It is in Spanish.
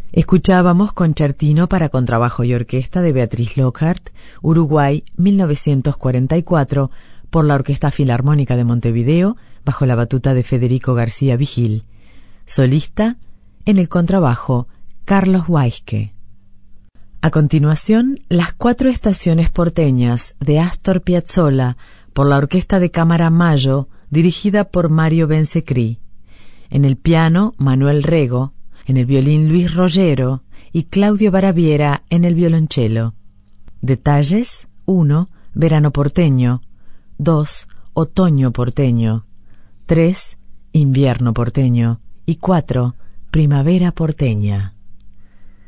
Escuchábamos Concertino para contrabajo y orquesta de Beatriz Lockhart, Uruguay, 1944, por la Orquesta Filarmónica de Montevideo, bajo la batuta de Federico García Vigil. Solista, en el contrabajo, Carlos Weisque. A continuación, Las Cuatro Estaciones Porteñas, de Astor Piazzolla, por la Orquesta de Cámara Mayo, dirigida por Mario Bencecri. En el piano, Manuel Rego, en el violín Luis Rollero y Claudio Baraviera en el violonchelo. Detalles: 1. Verano porteño. 2. Otoño porteño. 3. Invierno porteño. Y 4. Primavera porteña.